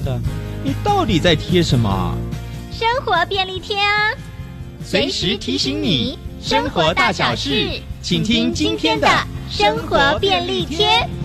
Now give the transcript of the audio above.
的，你到底在贴什么啊？ 生活便利贴啊， 随时提醒你生活大小事，请听今天的生活便利贴。